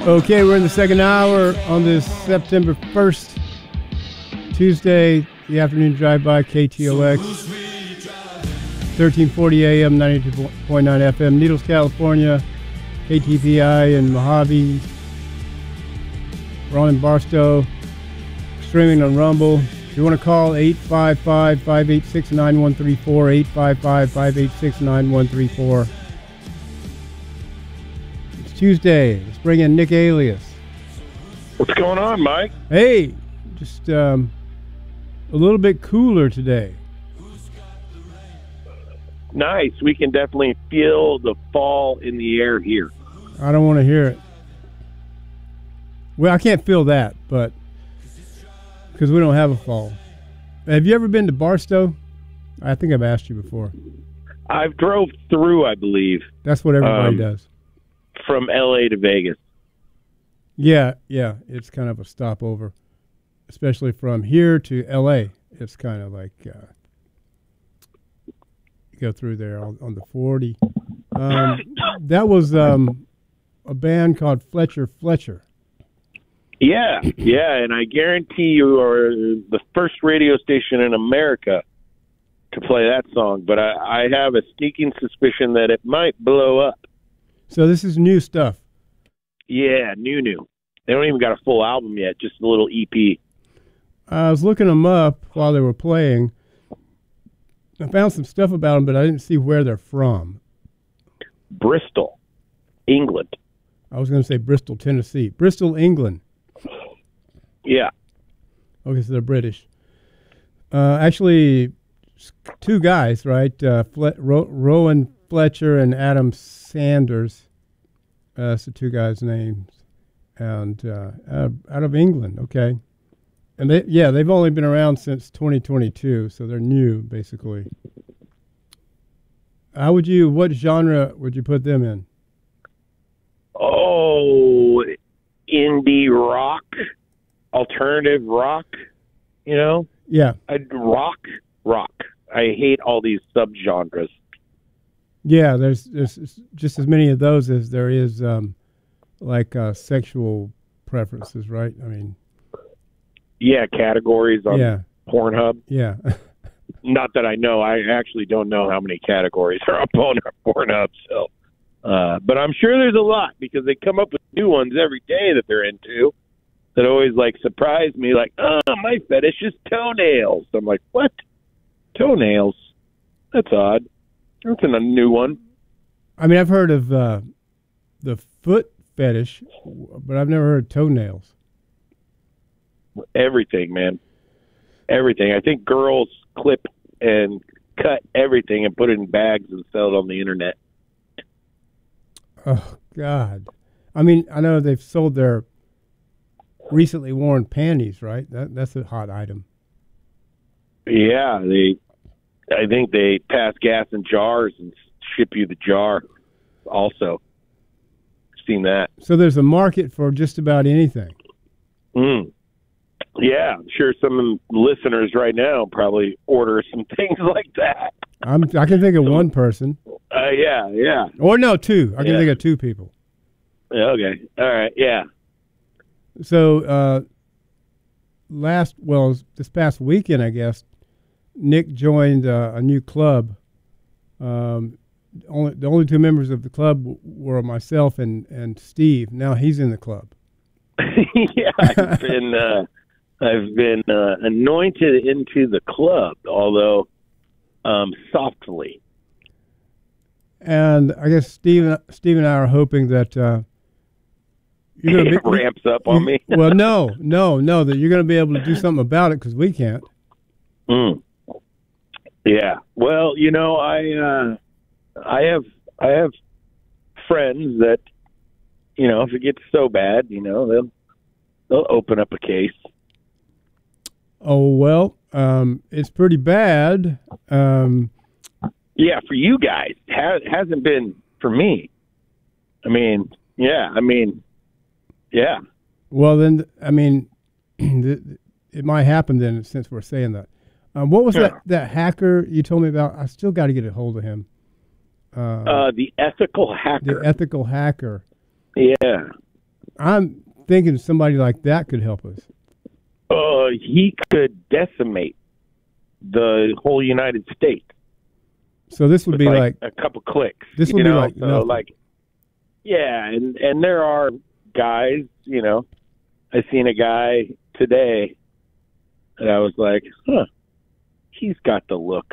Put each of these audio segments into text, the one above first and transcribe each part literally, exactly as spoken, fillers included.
Okay, we're in the second hour on this September first, Tuesday, the afternoon drive-by, K T O X, thirteen forty A M, ninety-two point nine F M, Needles, California, K T P I in Mojave, we're on in Barstow, streaming on Rumble. If you want to call, eight five five, five eight six, nine one three four, eight five five, five eight six, nine one three four. Tuesday. Let's bring in Nick Alias. What's going on, Mike? Hey, just um, a little bit cooler today. Nice. We can definitely feel the fall in the air here. I don't want to hear it. Well, I can't feel that, but because we don't have a fall. Have you ever been to Barstow? I think I've asked you before. I've drove through, I believe. That's what everybody um, does. From L A to Vegas. Yeah, yeah, it's kind of a stopover, especially from here to L A. It's kind of like uh, you go through there on, on the forty. Um, that was um, a band called Fletcher Fletcher. Yeah, yeah, and I guarantee you are the first radio station in America to play that song, but I, I have a sneaking suspicion that it might blow up. So this is new stuff. Yeah, new, new. They don't even got a full album yet, just a little E P. I was looking them up while they were playing. I found some stuff about them, but I didn't see where they're from. Bristol, England. I was going to say Bristol, Tennessee. Bristol, England. Yeah. Okay, so they're British. Uh, actually, two guys, right? Uh, Fle- Ro- Rowan Fletcher and Adam Sanders. Uh, that's the two guys' names. And uh, out, of, out of England, okay. And they, yeah, they've only been around since twenty twenty-two, so they're new, basically. How would you, what genre would you put them in? Oh, indie rock, alternative rock, you know? Yeah. I'd rock, rock. I hate all these subgenres. Yeah, there's, there's just as many of those as there is um, like uh, sexual preferences, right? I mean, yeah, categories on yeah. Pornhub. Yeah. Not that I know. I actually don't know how many categories are up on Pornhub. So, uh, but I'm sure there's a lot because they come up with new ones every day that they're into that always like surprise me. Like, oh, my fetish is toenails. I'm like, what? Toenails? That's odd. That's a new one. I mean, I've heard of uh, the foot fetish, but I've never heard toenails. Everything, man. Everything. I think girls clip and cut everything and put it in bags and sell it on the internet. Oh, God. I mean, I know they've sold their recently worn panties, right? That That's a hot item. Yeah, they... I think they pass gas in jars and ship you the jar also. Seen that. So there's a market for just about anything. Mm. Yeah, I'm sure some listeners right now probably order some things like that. I'm, I can think of one person. Uh, yeah, yeah. Or no, two. I can yeah. think of two people. Okay. All right, yeah. So uh, last, well, this past weekend, I guess, Nick joined uh, a new club. Um, only the only two members of the club w- were myself and, and Steve. Now he's in the club. yeah, I've been uh, I've been uh, anointed into the club, although um, softly. And I guess Steve, Steve and I are hoping that uh, you're going to be ramps up on you, me. well, no, no, no, that you're going to be able to do something about it because we can't. Mm. Yeah. Well, you know, I uh, I have I have friends that, you know, if it gets so bad, you know, they'll they'll open up a case. Oh well, um, it's pretty bad. Um, yeah, for you guys, ha- hasn't been for me. I mean, yeah, I mean, yeah. Well, then, I mean, it might happen then since we're saying that. Um, what was yeah. that, that hacker you told me about? I still got to get a hold of him. Uh, uh, the ethical hacker. The ethical hacker. Yeah. I'm thinking somebody like that could help us. Uh, he could decimate the whole United States. So this would be like, like a couple clicks. This would you be know? like so nothing. like, yeah, and and there are guys. You know, I seen a guy today, and I was like, huh, he's got the look.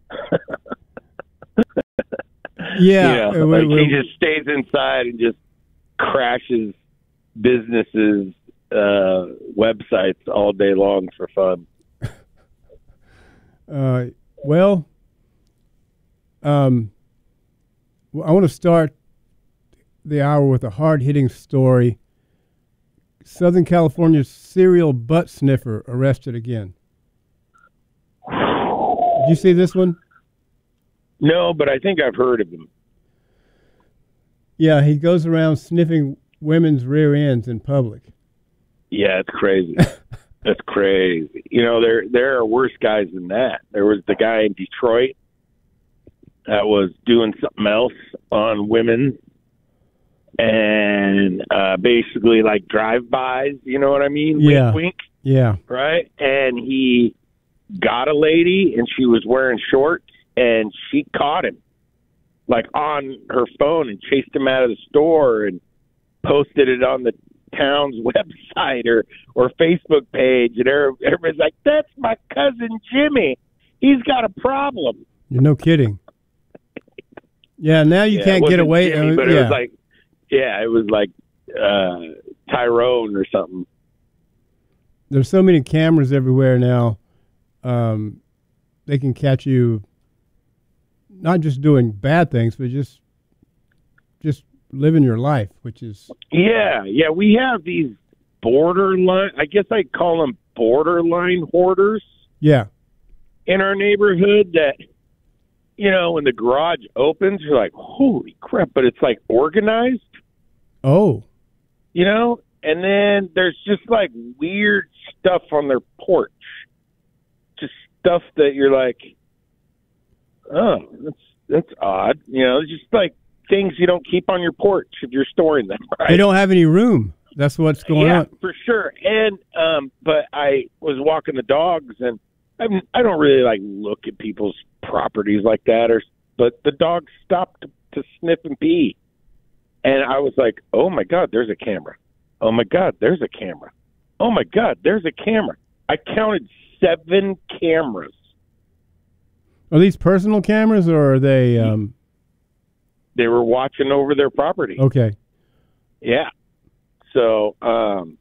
Yeah, you know, we, like we, he just stays inside and just crashes businesses' uh, websites all day long for fun. Uh, well, um, I want to start the hour with a hard-hitting story. Southern California's serial butt sniffer arrested again. Did you see this one? No, but I think I've heard of him. Yeah, he goes around sniffing women's rear ends in public. Yeah, it's crazy. That's crazy. You know, there there are worse guys than that. There was the guy in Detroit that was doing something else on women and uh, basically like drive-bys, you know what I mean? Yeah. Wink, wink. Yeah. Right? And he got a lady and she was wearing shorts and she caught him like on her phone and chased him out of the store and posted it on the town's website or, or Facebook page. And everybody's like, that's my cousin Jimmy. He's got a problem. You're no kidding. Yeah, now you yeah, can't get away. Jimmy, uh, but yeah. it was like, yeah, it was like uh, Tyrone or something. There's so many cameras everywhere now. Um, they can catch you not just doing bad things, but just just living your life, which is... Yeah, yeah, we have these borderline, I guess I'd call them borderline hoarders. Yeah. In our neighborhood that, you know, when the garage opens, you're like, holy crap, but it's like organized. Oh. You know? And then there's just like weird stuff on their porch. Just stuff that you're like, oh, that's that's odd. You know, it's just like things you don't keep on your porch if you're storing them, right? They don't have any room. That's what's going yeah, on. For sure. And um, but I was walking the dogs, and I I don't really like look at people's properties like that, or but the dog stopped to, to sniff and pee, and I was like, oh my God, there's a camera. Oh my God, there's a camera. Oh my God, there's a camera. I counted seven cameras. Are these personal cameras or are they? Um... They were watching over their property. Okay. Yeah. So, um,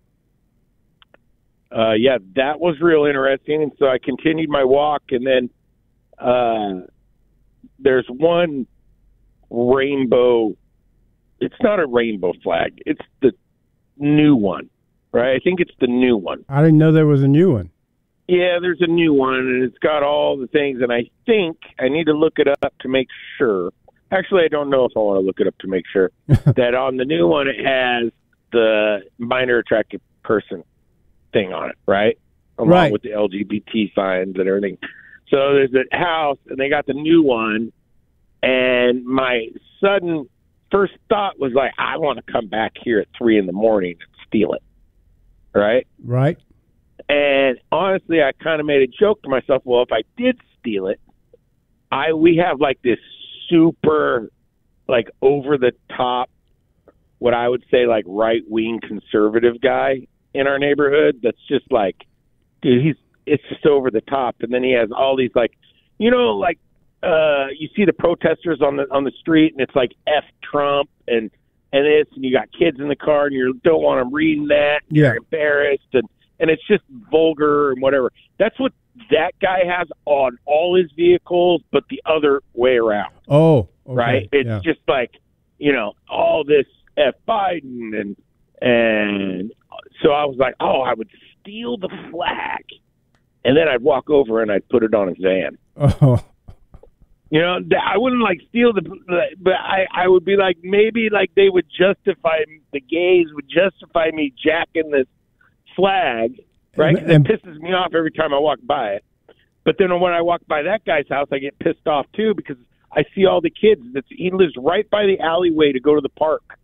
uh, yeah, that was real interesting. And so I continued my walk, and then uh, there's one rainbow. It's not a rainbow flag. It's the new one, right? I think it's the new one. I didn't know there was a new one. Yeah, there's a new one, and it's got all the things. And I think I need to look it up to make sure. Actually, I don't know if I want to look it up to make sure that on the new one it has the minor attracted person thing on it, right? Along right. with the L G B T signs and everything. So there's a house, and they got the new one, and my sudden first thought was like, I want to come back here at three in the morning and steal it, right? Right. And honestly, I kind of made a joke to myself, well, if I did steal it, I we have like this super, like, over-the-top, what I would say, like, right-wing conservative guy in our neighborhood that's just like, dude, he's it's just over the top. And then he has all these, like, you know, like, uh, you see the protesters on the on the street, and it's like F Trump and, and this, and you got kids in the car, and you don't want them reading that. And yeah. You're embarrassed, and, and it's just vulgar and whatever. That's what that guy has on all his vehicles, but the other way around. Oh, okay. Right? It's yeah. just like, you know, all this F Biden and and so I was like, oh, I would steal the flag, and then I'd walk over and I'd put it on his van. Oh, you know, I wouldn't like steal the, but I I would be like, maybe like they would justify, the gays would justify me jacking this flag. Right? 'Cause And, it pisses me off every time I walk by it. But then when I walk by that guy's house, I get pissed off too because I see all the kids. That's, he lives right by the alleyway to go to the park.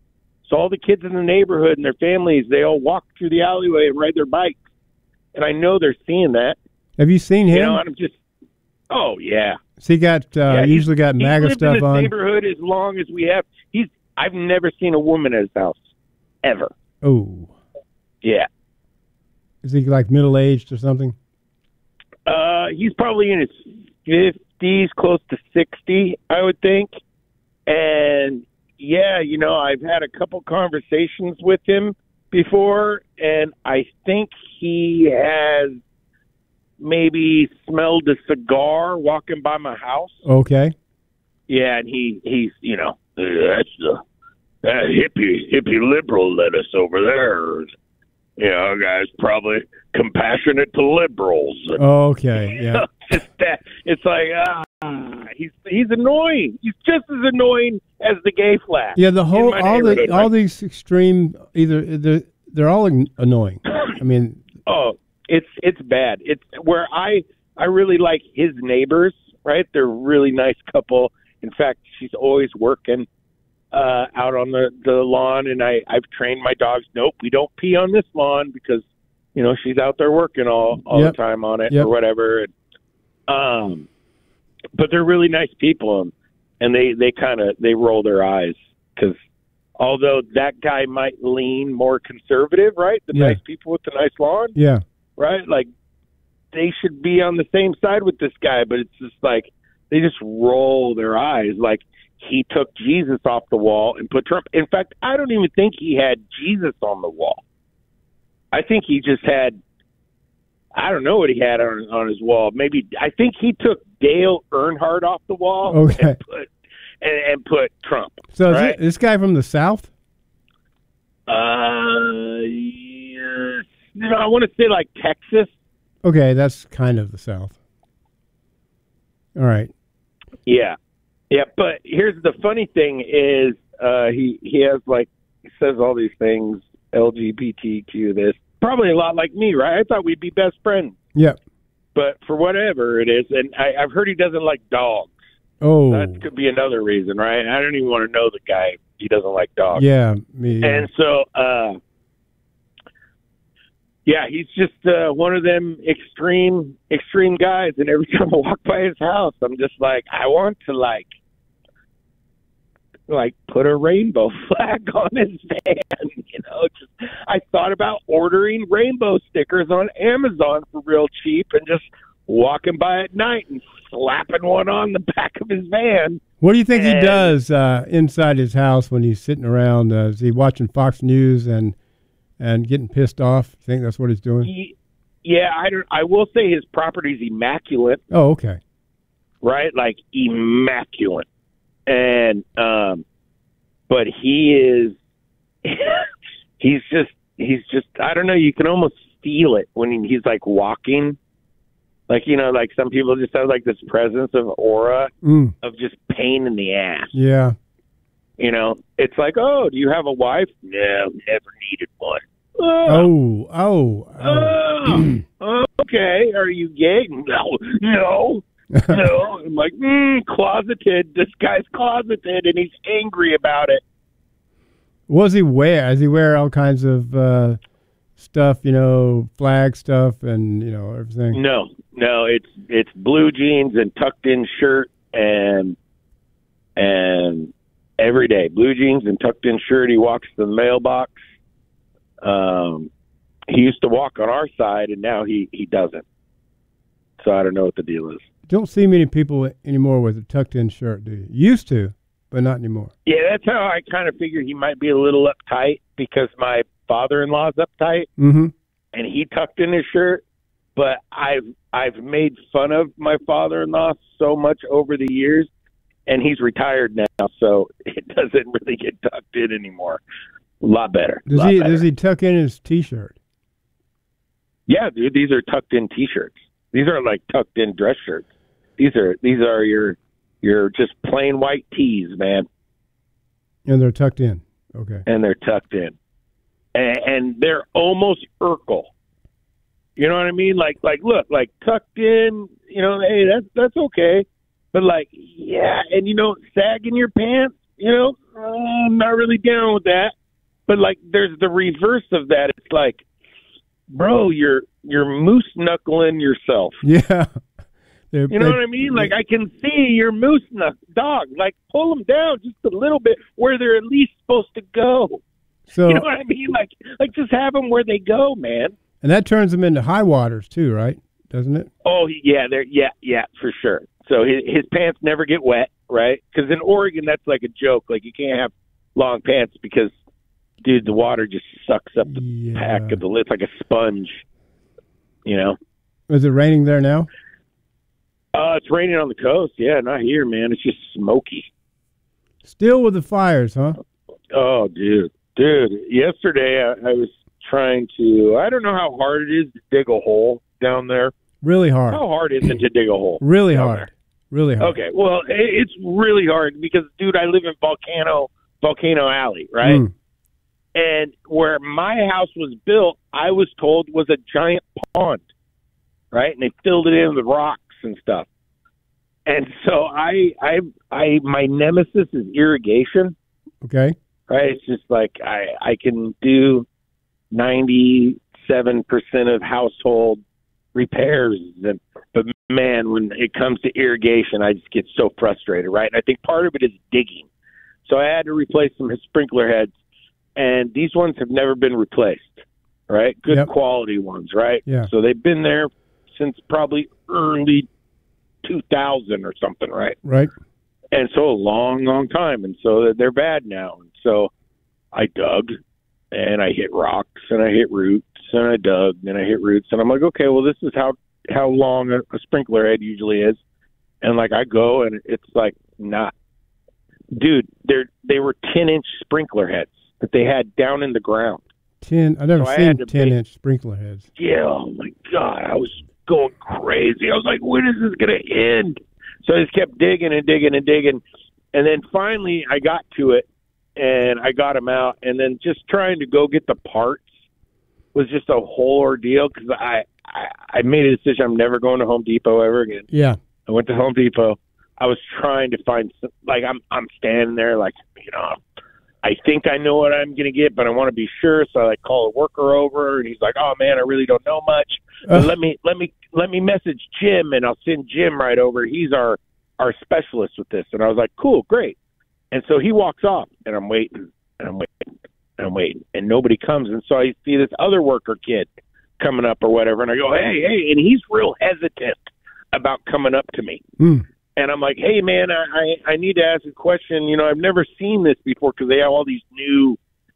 So all the kids in the neighborhood and their families, they all walk through the alleyway and ride their bikes. And I know they're seeing that. Have you seen him? You know, and I'm just, oh, yeah. Has he got, uh, yeah, usually got MAGA stuff on? He's lived in this neighborhood as long as we have. He's. I've never seen a woman at his house, ever. Oh. Yeah. Is he like middle-aged or something? Uh, he's probably in his fifties, close to sixty, I would think. And, yeah, you know, I've had a couple conversations with him before, and I think he has maybe smelled a cigar walking by my house. Okay. Yeah, and he, he's, you know, that's the that hippie, hippie liberal lettuce over there. You know, guys, probably compassionate to liberals. Okay, yeah. Just that, it's like, ah, he's he's annoying. He's just as annoying as the gay flag. Yeah, the whole all the all these extreme either they're, they're all annoying. I mean, oh, it's it's bad. It's where I I really like his neighbors. Right, they're a really nice couple. In fact, she's always working uh, out on the, the lawn, and I, I've trained my dogs, nope, we don't pee on this lawn because, you know, she's out there working all, all yep. the time on it yep. or whatever. And, um, but they're really nice people, and they, they kind of they roll their eyes because although that guy might lean more conservative, right, the yeah. nice people with the nice lawn, yeah, right, like they should be on the same side with this guy, but it's just like, they just roll their eyes like he took Jesus off the wall and put Trump. In fact, I don't even think he had Jesus on the wall. I think he just had, I don't know what he had on, on his wall. Maybe, I think he took Dale Earnhardt off the wall okay. and, put, and, and put Trump. So right? is this guy from the South? Uh, yes. You know, I want to say like Texas. Okay, that's kind of the South. All right. Yeah, yeah, but here's the funny thing is uh, he he has like he says all these things L G B T Q this probably a lot like me, right? I thought we'd be best friends. Yeah, but for whatever it is, and I, I've heard he doesn't like dogs. Oh, that could be another reason, right? I don't even want to know the guy. He doesn't like dogs. Yeah, me. Yeah. And so, uh, yeah, he's just uh, one of them extreme, extreme guys. And every time I walk by his house, I'm just like, I want to like, like put a rainbow flag on his van. You know, just I thought about ordering rainbow stickers on Amazon for real cheap and just walking by at night and slapping one on the back of his van. What do you think and, he does uh, inside his house when he's sitting around? Uh, is he watching Fox News and and getting pissed off? You think that's what he's doing? He, yeah, I don't. I will say his property's immaculate. Oh, okay. Right, like immaculate, and um, but he is. he's just. He's just. I don't know. You can almost feel it when he, he's like walking. Like, you know, like some people just have like this presence of aura mm. of just pain in the ass. Yeah. You know, it's like, oh, do you have a wife? No, never needed one. Oh, oh, oh. oh okay. Are you gay? No, no, no. I'm like, mm, closeted. This guy's closeted, and he's angry about it. What does he wear? Does he wear all kinds of uh, stuff, you know, flag stuff and, you know, everything? No, no. It's it's blue jeans and tucked in shirt and and every day blue jeans and tucked in shirt. He walks to the mailbox. Um, he used to walk on our side, and now he, he doesn't. So I don't know what the deal is. Don't see many people anymore with a tucked-in shirt, do you? Used to, but not anymore. Yeah, that's how I kind of figured he might be a little uptight because my father-in-law's uptight, mm-hmm. and he tucked in his shirt. But I've I've made fun of my father-in-law so much over the years, and he's retired now, so it doesn't really get tucked in anymore. A lot better. Does lot he better. Does he tuck in his T-shirt? Yeah, dude. These are tucked in T-shirts. These aren't like tucked in dress shirts. These are these are your your just plain white tees, man. And they're tucked in. Okay. And they're tucked in, and, and they're almost Urkel. You know what I mean? Like like look, like tucked in. You know, hey, that's that's okay. But like, yeah, and you know, sagging your pants. You know, I'm not really down with that. But like, there's the reverse of that. It's like, bro, you're you're moose knuckling yourself. Yeah. They're, you know what I mean? Like, I can see your moose knuck dog. Like, pull them down just a little bit where they're at least supposed to go. So, you know what I mean? Like, like just have them where they go, man. And that turns them into high waters too, right? Doesn't it? Oh yeah, they're yeah, yeah, for sure. So his, his pants never get wet, right? Because in Oregon, that's like a joke. Like, you can't have long pants because, dude, the water just sucks up the yeah. pack of the lid like a sponge. You know? Is it raining there now? Uh, it's raining on the coast. Yeah, not here, man. It's just smoky. Still with the fires, huh? Oh, dude. Dude, yesterday I, I was trying to, I don't know how hard it is to dig a hole down there. Really hard. How hard is it to dig a hole? Really hard. There? Really hard. Okay, well, it, it's really hard because, dude, I live in Volcano, Volcano Alley, right? Mm. And where my house was built, I was told was a giant pond, right? And they filled it in with rocks and stuff. And so I, I, I, my nemesis is irrigation. Okay. Right. It's just like I, I can do ninety-seven percent of household repairs. And, but man, when it comes to irrigation, I just get so frustrated. Right. And I think part of it is digging. So I had to replace some sprinkler heads, and these ones have never been replaced. Right. Good yep. quality ones. Right. Yeah. So they've been there since probably early two thousand or something, right? Right. And so a long, long time. And so they're bad now. And so I dug, and I hit rocks, and I hit roots, and I dug, and I hit roots. And I'm like, okay, well, this is how, how long a, a sprinkler head usually is. And, like, I go, and it's like, not. Dude, they're, they were ten-inch sprinkler heads that they had down in the ground. ten I've never so seen ten-inch sprinkler heads. Yeah, oh, my God. I was going crazy. I was like, when is this going to end? So I just kept digging and digging and digging. And then finally I got to it, and I got them out. And then just trying to go get the parts was just a whole ordeal because I, I, I made a decision I'm never going to Home Depot ever again. Yeah. I went to Home Depot. I was trying to find some, like I'm I'm standing there like, you know, I think I know what I'm going to get, but I want to be sure. So I call a worker over, and he's like, "Oh man, I really don't know much. Uh, let me let me let me message Jim, and I'll send Jim right over. He's our our specialist with this." And I was like, "Cool, great." And so he walks off, and I'm waiting, and I'm waiting, and I'm waiting, and nobody comes. And so I see this other worker kid coming up or whatever, and I go, "Hey, hey!" And he's real hesitant about coming up to me. Mm. And I'm like, hey, man, I, I need to ask a question. You know, I've never seen this before because they have all these new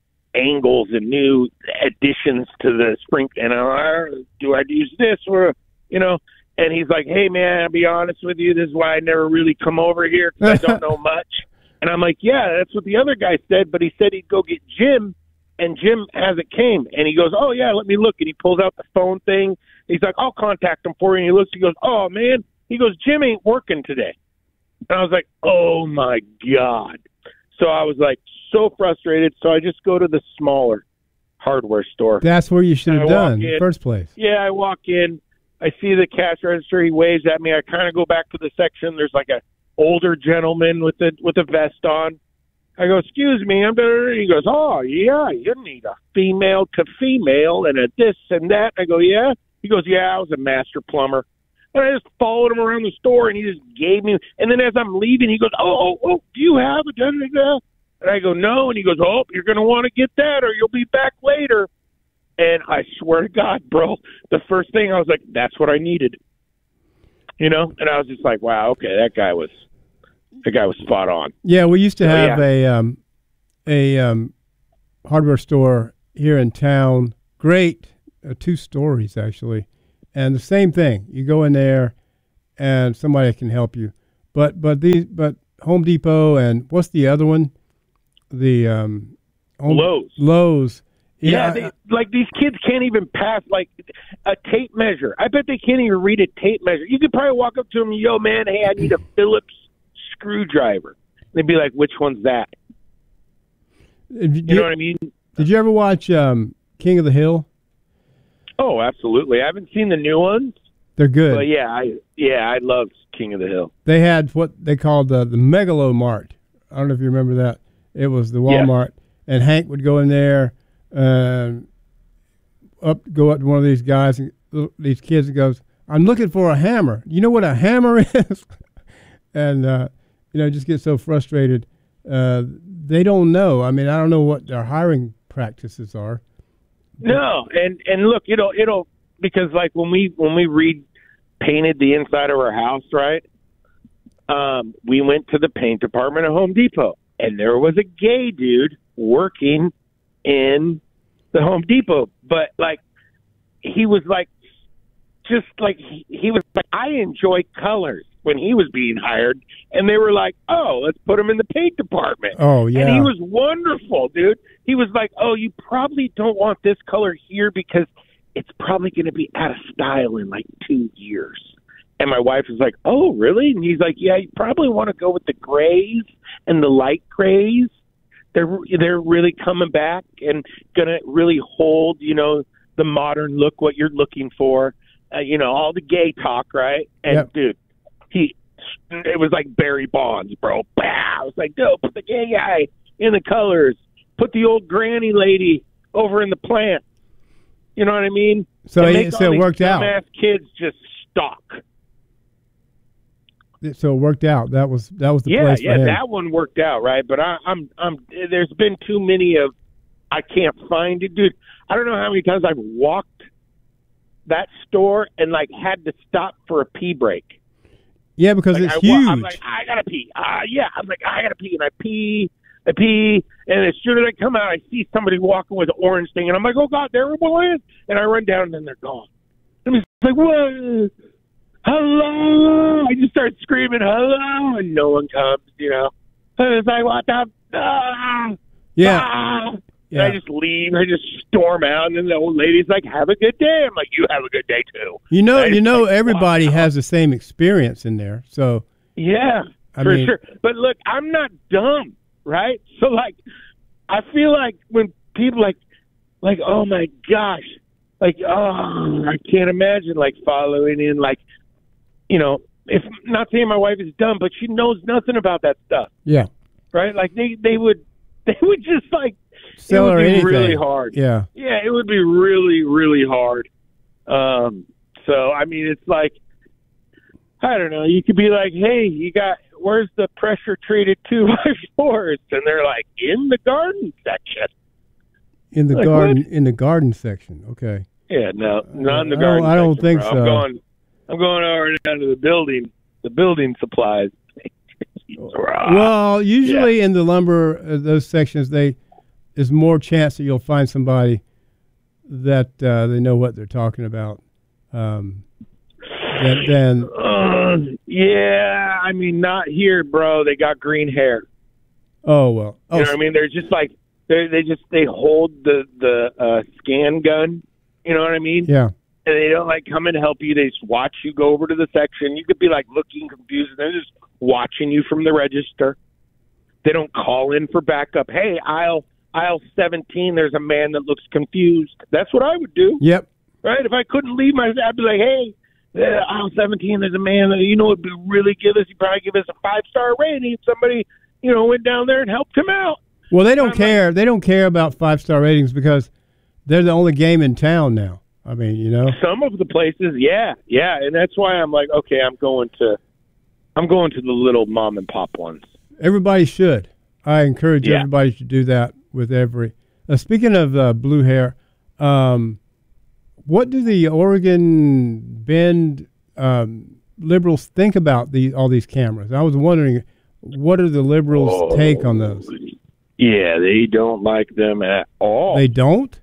angles and new additions to the spring. And I do I use this or, you know, and he's like, hey, man, I'll be honest with you. This is why I never really come over here because I don't know much. And I'm like, yeah, that's what the other guy said. But he said he'd go get Jim, and Jim hasn't came. And he goes, oh, yeah, let me look. And he pulls out the phone thing. He's like, I'll contact him for you. And he looks, he goes, oh, man. He goes, Jim ain't working today. And I was like, oh, my God. So I was, like, so frustrated. So I just go to the smaller hardware store. That's where you should have done in the first place. Yeah, I walk in. I see the cash register. He waves at me. I kind of go back to the section. There's, like, a older gentleman with a, with a vest on. I go, excuse me. I'm gonna, he goes, oh, yeah, you need a female to female and a this and that. I go, yeah. He goes, yeah, I was a master plumber. And I just followed him around the store, and he just gave me. And then as I'm leaving, he goes, oh, oh, oh do you have a da-da-da? And I go, no. And he goes, oh, you're going to want to get that, or you'll be back later. And I swear to God, bro, the first thing I was like, that's what I needed. You know? And I was just like, wow, okay, that guy was that guy was spot on. Yeah, we used to so, have yeah. a um, a um, hardware store here in town. Great, uh, two stories actually. And the same thing, you go in there, and somebody can help you. But but these but Home Depot and what's the other one? The um, Home, Lowe's. Lowe's. Yeah, yeah they, like these kids can't even pass like a tape measure. I bet they can't even read a tape measure. You could probably walk up to them, yo, man, hey, I need a Phillips screwdriver. They'd be like, which one's that? Did, you know what I mean? Did you ever watch um, King of the Hill? Oh, absolutely. I haven't seen the new ones. They're good. But yeah, I yeah, I loved King of the Hill. They had what they called the, the Megalo Mart. I don't know if you remember that. It was the Walmart, yeah. and Hank would go in there, and up go up to one of these guys, and these kids, and goes, "I'm looking for a hammer. You know what a hammer is?" and uh, you know, just get so frustrated. Uh, they don't know. I mean, I don't know what their hiring practices are. No, and and look, it'll it'll because like when we when we repainted the inside of our house, right? Um, we went to the paint department at Home Depot, and there was a gay dude working in the Home Depot, but like he was like just like he, he was like, I enjoy colors when he was being hired, and they were like, oh, let's put him in the paint department. Oh yeah, and he was wonderful, dude. He was like, oh, you probably don't want this color here because it's probably going to be out of style in like two years. And my wife was like, oh, really? And he's like, yeah, you probably want to go with the grays and the light grays. They're they're really coming back and going to really hold, you know, the modern look, what you're looking for. Uh, you know, all the gay talk, right? And, yep. dude, he it was like Barry Bonds, bro. Bah! I was like, no, put the gay guy in the colors. Put the old granny lady over in the plant. You know what I mean? So, it, so it worked out. Dumbass kids just stalk. So it worked out. That was that was the yeah, place yeah, for him. that one worked out, right? But I, I'm, I'm. There's been too many of. I can't find it, dude. I don't know how many times I've walked that store and like had to stop for a pee break. Yeah, because like, it's I, huge. I'm like, I gotta pee. Uh, yeah, I'm like, I gotta pee, and I pee, I pee, and as soon as I come out, I see somebody walking with an orange thing, and I'm like, oh god, there it is, and I run down, and then they're gone. And it's like, what? Hello! I just start screaming, hello, and no one comes, you know. And it's like, what the? Ah, yeah. Ah. yeah. And I just leave. I just storm out, and then the old lady's like, have a good day. I'm like, you have a good day, too. You know, you know, like, everybody wow. has the same experience in there. So yeah, I for mean, sure. But look, I'm not dumb, right? So, like, I feel like when people like, like, oh, my gosh, like, oh, I can't imagine, like, following in, like, you know, if not saying my wife is dumb, but she knows nothing about that stuff. Yeah. Right? Like they, they would they would just like sell it would her be anything. really hard. Yeah. Yeah, it would be really, really hard. Um so I mean it's like I don't know, you could be like, hey, you got where's the pressure treated two by fours? And they're like, in the garden section. In the like, garden what? in the garden section. Okay. Yeah, no, not in the I garden don't, I don't section, think bro. so. I'm going I'm going over down to the building, the building supplies. Well, usually yeah. in the lumber, uh, those sections, they there's more chance that you'll find somebody that uh, they know what they're talking about. Um, than, than uh, yeah, I mean, not here, bro. They got green hair. Oh well, oh, you know what I mean? They're just like they they just they hold the the uh, scan gun. You know what I mean? Yeah. And they don't like come and help you. They just watch you go over to the section. You could be like looking confused, and they're just watching you from the register. They don't call in for backup. Hey, aisle aisle seventeen, there's a man that looks confused. That's what I would do. Yep. Right? If I couldn't leave my, I'd be like, hey, uh, aisle seventeen, there's a man that, you know, would be really give us, he'd probably give us a five-star rating if somebody, you know, went down there and helped him out. Well, they don't I'm care. Like, they don't care about five-star ratings because they're the only game in town now. I mean, you know, some of the places, yeah, yeah, and that's why I'm like, okay, I'm going to, I'm going to the little mom and pop ones. Everybody should. I encourage yeah. everybody to do that with every. Uh, speaking of uh, blue hair, um, what do the Oregon Bend um, liberals think about the all these cameras? I was wondering, what are the liberals' oh, take on those? Yeah, they don't like them at all. They don't?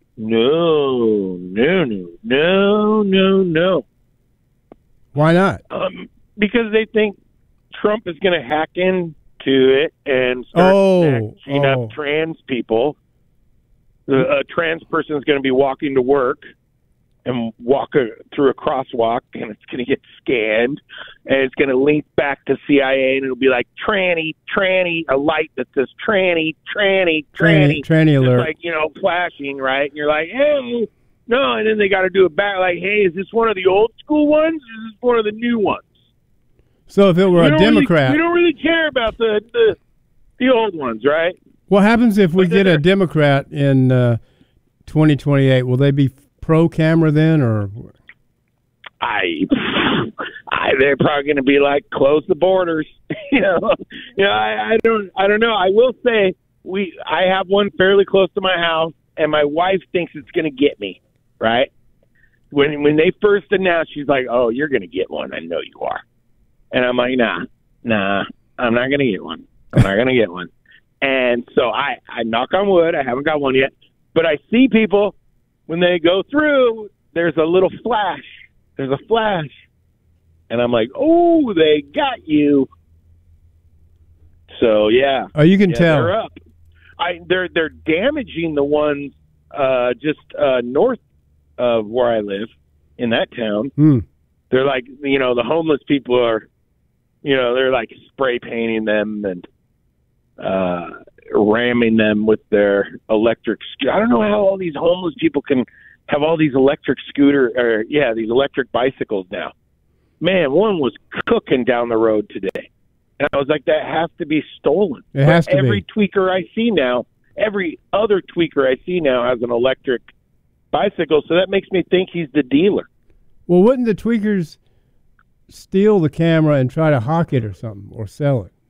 No, no, no, no, no, no. Why not? Um, because they think Trump is going to hack into it and start oh, snatching oh. up trans people. The, a trans person is going to be walking to work and walk a, through a crosswalk, and it's going to get scanned, and it's going to link back to C I A, and it'll be like tranny, tranny, a light that says tranny, tranny, tranny, tranny, tranny alert, it's like, you know, flashing, right? And you're like, hey, no, and then they got to do it back, like, hey, is this one of the old school ones, or is this one of the new ones? So if it were we a Democrat, really, we don't really care about the, the the old ones, right? What happens if we get a Democrat in uh, twenty twenty-eight? Will they be pro-camera then, or? I, I they're probably going to be like, close the borders. you know, you know, I, I don't, I don't know. I will say we, I have one fairly close to my house, and my wife thinks it's going to get me. Right when when they first announced, she's like, "Oh, you're going to get one. I know you are." And I'm like, "Nah, nah, I'm not going to get one. I'm not going to get one." And so I, I knock on wood. I haven't got one yet, but I see people when they go through. There's a little flash. There's a flash, and I'm like, "Oh, they got you." So yeah. Oh, you can yeah, tell. They're up. I they're they're damaging the ones uh, just uh, north of where I live in that town. Hmm. They're like, you know, the homeless people are, you know, they're like spray painting them and uh, ramming them with their electric scooter. I don't know how all these homeless people can have all these electric scooter or yeah, these electric bicycles now. Man, one was cooking down the road today. And I was like, that has to be stolen. It has to every be. tweaker I see now, every other tweaker I see now has an electric bicycle, so that makes me think he's the dealer. Well, wouldn't the tweakers steal the camera and try to hawk it or something, or sell it?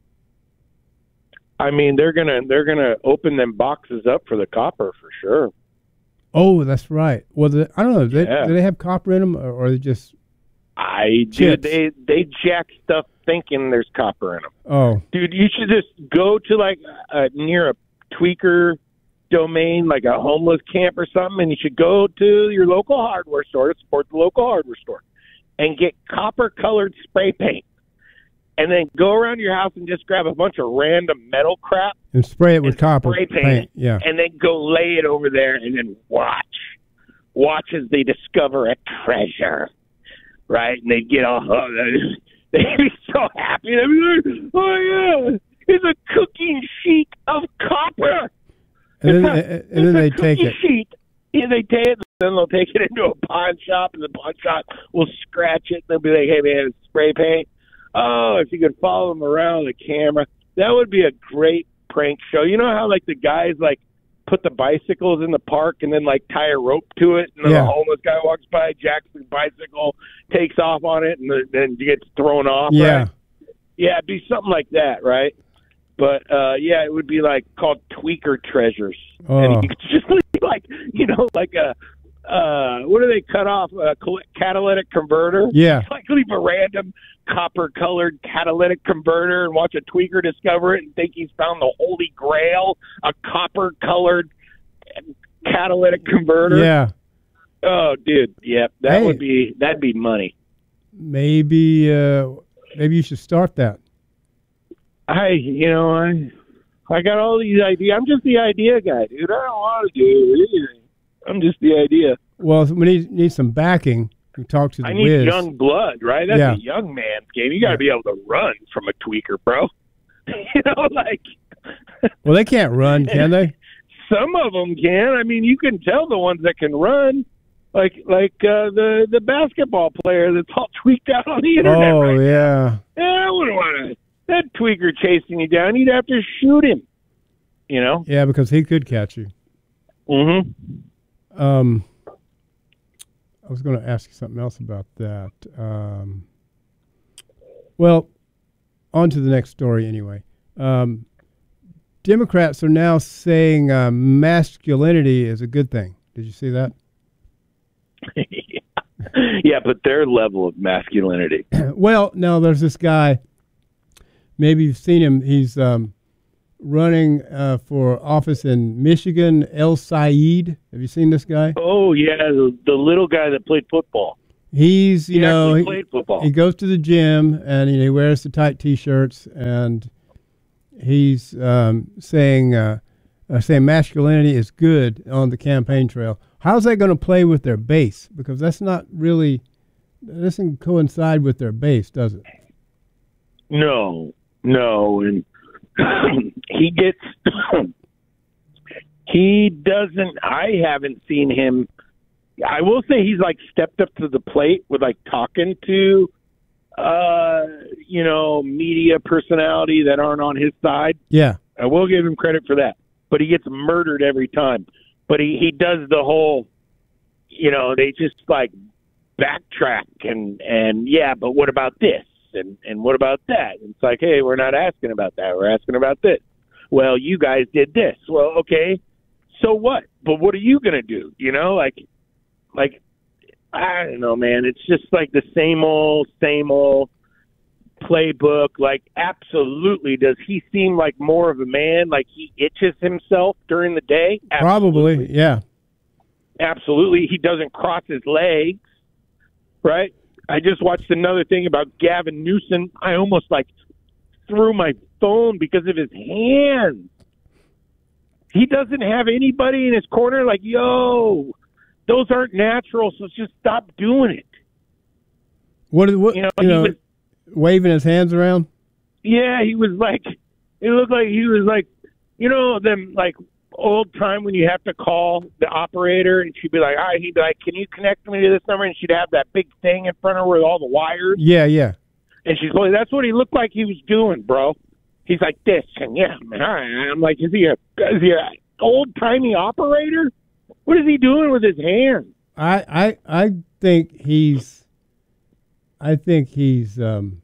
I mean, they're gonna they're gonna open them boxes up for the copper for sure. Oh, that's right. Well, the, I don't know. They, Yeah. Do they have copper in them, or, or are they just? I Chips. dude, they they jack stuff thinking there's copper in them. Oh, Dude, you should just go to like uh, near a tweaker domain, like a homeless camp or something, and you should go to your local hardware store to support the local hardware store and get copper colored spray paint, and then go around your house and just grab a bunch of random metal crap and spray it with and copper spray paint, paint. Yeah. and then go lay it over there and then watch watch as they discover a treasure, right? And they get all oh, they'd be so happy. They'd be like, oh yeah, it's a cooking sheet of copper. And then, It's a- and then it's they a take cookie it. sheet. Yeah, they take it, then they'll take it into a pawn shop, and the pawn shop will scratch it. They'll be like, hey, man, it's spray paint. Oh, if you could follow them around with a camera, that would be a great prank show. You know how, like, the guys, like, put the bicycles in the park and then, like, tie a rope to it, and then Yeah. the homeless guy walks by, jacks the bicycle, takes off on it, and then gets thrown off, Yeah. right? Yeah, it'd be something like that, right? But, uh, yeah, it would be, like, called Tweaker Treasures. Oh. And you could just leave, like, you know, like a, uh, what do they cut off? A catalytic converter? Yeah. Like, leave a random copper-colored catalytic converter and watch a tweaker discover it and think he's found the holy grail, a copper-colored catalytic converter. Yeah. Oh, dude, yeah, that Hey. would be, that'd be money. Maybe, uh, maybe you should start that. I, you know, I, I got all these ideas. I'm just the idea guy, dude. I don't want to do anything. I'm just the idea. Well, we need need some backing. We talk to the I need Wiz. young blood, right? That's Yeah. a young man's game. You got to Yeah. be able to run from a tweaker, bro. you know, like Well, they can't run, can they? some of them can. I mean, you can tell the ones that can run, like like uh, the the basketball player that's all tweaked out on the internet. Oh, right? yeah. Yeah, I wouldn't want to. That tweaker chasing you down, you'd have to shoot him. You know. Yeah, because he could catch you. Mm-hmm. Um, I was going to ask you something else about that. Um, well, on to the next story anyway. Um, Democrats are now saying uh, masculinity is a good thing. Did you see that? Yeah, but their level of masculinity. Well, now there's this guy. Maybe you've seen him. He's um, running uh, for office in Michigan, El Said. Have you seen this guy? Oh yeah, the, the little guy that played football. He's, you He know, actually he, played football. he goes to the gym and you know, he wears the tight T-shirts and he's um, saying uh, uh, saying masculinity is good on the campaign trail. How's that going to play with their base? Because that's not really, that doesn't coincide with their base, does it? No, no, and he gets. He doesn't. I haven't seen him. I will say he's like stepped up to the plate with like talking to, uh, you know, media personality that aren't on his side. Yeah. I will give him credit for that. But he gets murdered every time. But he, he does the whole, you know, they just like backtrack and, and yeah, but what about this? And, and what about that? And it's like, hey, we're not asking about that. We're asking about this. Well, you guys did this. Well, okay, so what? But what are you going to do? You know, like, like, I don't know, man. It's just like the same old, same old playbook. Like, absolutely. Does he seem like more of a man? Like he itches himself during the day? Absolutely. Probably, yeah. Absolutely. He doesn't cross his legs, right? I just watched another thing about Gavin Newsom. I almost like threw my phone because of his hands. He doesn't have anybody in his corner like, yo, those aren't natural, so just stop doing it. What, what you know, you know was, waving his hands around? Yeah, he was like, it looked like he was like, you know, them like old time when you have to call the operator and she'd be like, all right, he'd be like, can you connect me to this number? And she'd have that big thing in front of her with all the wires. Yeah, yeah. And she's like, that's what he looked like he was doing, bro. He's like this, and yeah, man, all right. I'm like, is he a is he a old timey operator? What is he doing with his hands? I, I I think he's I think he's um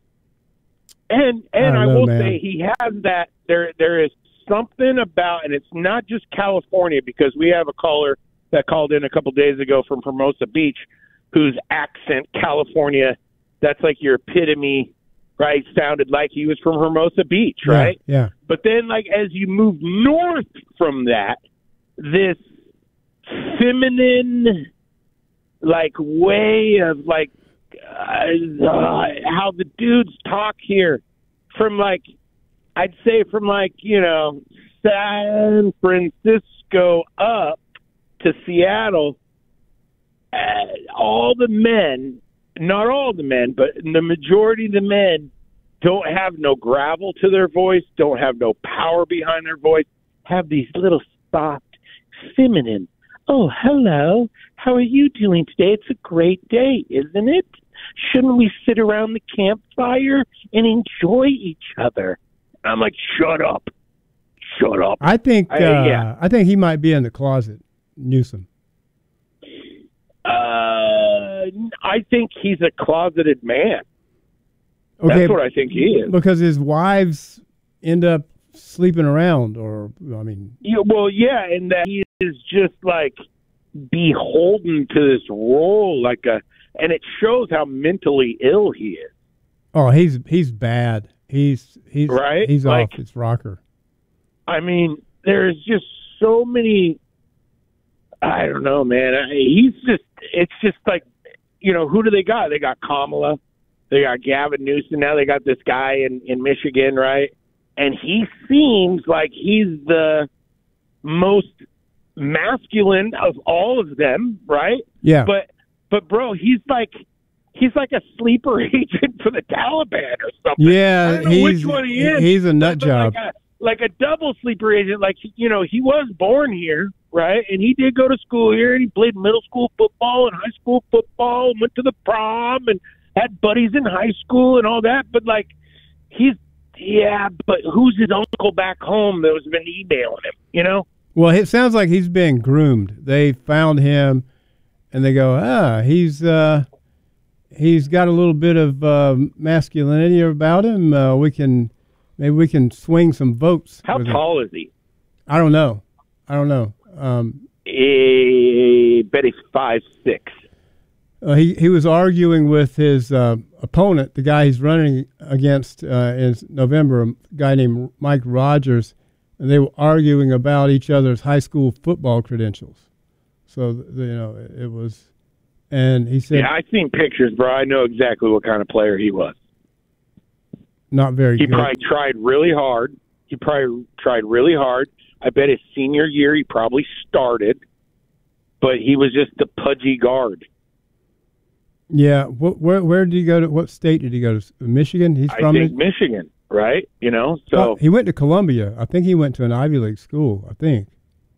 and and I, I know, will man. say he has that there there is something about, and it's not just California, because we have a caller that called in a couple days ago from Hermosa Beach whose accent, California, that's like your epitome, right? Sounded like he was from Hermosa Beach, right? Yeah, yeah. But then, like, as you move north from that, this feminine, like, way of, like, uh, uh, how the dudes talk here from, like, I'd say from, like, you know, San Francisco up to Seattle, uh, all the men, not all the men, but the majority of the men don't have no gravel to their voice, don't have no power behind their voice, have these little soft, feminine, oh, hello, how are you doing today? It's a great day, isn't it? Shouldn't we sit around the campfire and enjoy each other? I'm like, shut up. Shut up. I think I, uh, yeah. I think he might be in the closet, Newsom. Uh, I think he's a closeted man. Okay, that's what I think he is. Because his wives end up sleeping around, or I mean, yeah, well, yeah, and that he is just like beholden to this role, like a, and it shows how mentally ill he is. Oh, he's he's bad. He's he's right. He's like, off. It's rocker. I mean, there's just so many. I don't know, man. I, he's just. It's just like, you know, who do they got? They got Kamala. They got Gavin Newsom. Now they got this guy in, in Michigan, right? And he seems like he's the most masculine of all of them, right? Yeah. But, but bro, he's like he's like a sleeper agent for the Taliban or something. Yeah, I don't know he's which one he is. He's a nut job. Like a, like a double sleeper agent. Like, you know, he was born here, right? And he did go to school here, and he played middle school football and high school football and went to the prom and had buddies in high school and all that. But, like, he's, yeah, but who's his uncle back home that has been emailing him, you know? Well, it sounds like he's being groomed. They found him, and they go, ah, he's uh, he's got a little bit of uh, masculinity about him. Uh, we can, maybe we can swing some votes. How tall is he? I don't know. I don't know. Um, I bet he's five six. Uh, he he was arguing with his uh, opponent, the guy he's running against uh, in November, a guy named Mike Rogers, and they were arguing about each other's high school football credentials. So you know it was, and he said, "Yeah, I've seen pictures, bro. I know exactly what kind of player he was. Not very he good. He probably tried really hard. He probably tried really hard. I bet his senior year he probably started, but he was just a pudgy guard." Yeah, what, where where did he go to? What state did he go to? Michigan. He's I from think Michigan, right? You know, so well, he went to Columbia. I think he went to an Ivy League school. I think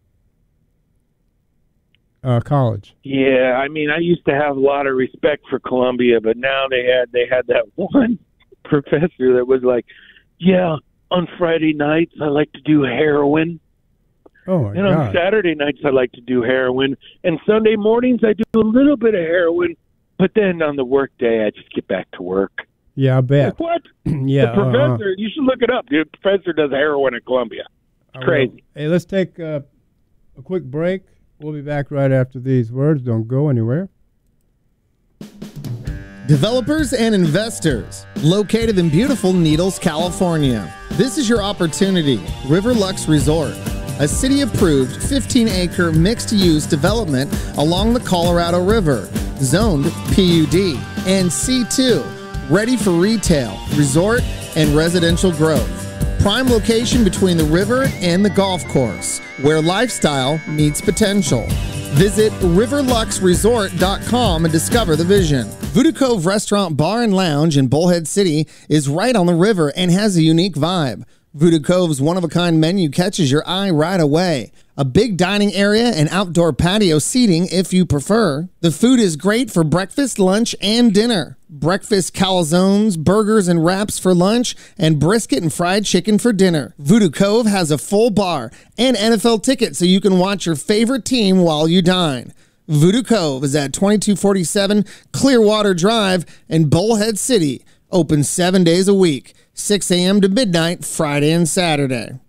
uh, college. Yeah, I mean, I used to have a lot of respect for Columbia, but now they had they had that one professor that was like, "Yeah, on Friday nights, I like to do heroin. Oh, my And on God. Saturday nights, I like to do heroin. And Sunday mornings, I do a little bit of heroin. But then on the work day, I just get back to work. Yeah, I bet. Like, what? yeah. The professor, you should look it up, dude. The professor does heroin at Columbia. It's uh, crazy. Hey, let's take uh, a quick break. We'll be back right after these words. Don't go anywhere. Developers and investors, located in beautiful Needles, California. This is your opportunity. River Lux Resort, a city-approved fifteen acre mixed-use development along the Colorado River, zoned P U D and C two, ready for retail, resort, and residential growth. Prime location between the river and the golf course, where lifestyle meets potential. Visit river lux resort dot com and discover the vision. Voodoo Cove Restaurant, Bar, and Lounge in Bullhead City is right on the river and has a unique vibe. Voodoo Cove's one-of-a-kind menu catches your eye right away. A big dining area and outdoor patio seating if you prefer. The food is great for breakfast, lunch, and dinner. Breakfast calzones, burgers, and wraps for lunch, and brisket and fried chicken for dinner. Voodoo Cove has a full bar and N F L tickets so you can watch your favorite team while you dine. Voodoo Cove is at twenty-two forty-seven Clearwater Drive in Bullhead City. Open seven days a week, six a.m. to midnight, Friday and Saturday.